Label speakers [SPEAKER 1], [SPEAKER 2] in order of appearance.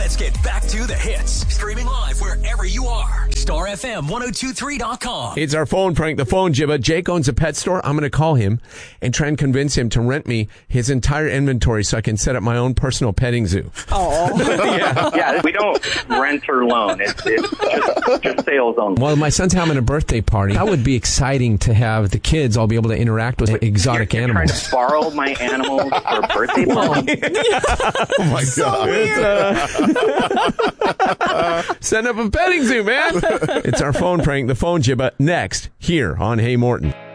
[SPEAKER 1] Let's get back to the hits. Streaming live wherever you are. StarFM1023.com.
[SPEAKER 2] It's our phone prank, the phone jibba. Jake owns a pet store. I'm going to call him and try and convince him to rent me his entire inventory so I can set up my own personal petting zoo.
[SPEAKER 3] Oh.
[SPEAKER 4] Yeah, we don't rent or loan. It's just sales only.
[SPEAKER 2] Well, my son's having a birthday party. That would be exciting to have the kids all be able to interact with exotic
[SPEAKER 4] You're
[SPEAKER 2] animals.
[SPEAKER 4] trying to borrow my animals for a birthday party?
[SPEAKER 5] Oh, my God.
[SPEAKER 2] Send up a petting zoo, man. It's our phone prank, the phone jibba, next here on Hey Morton.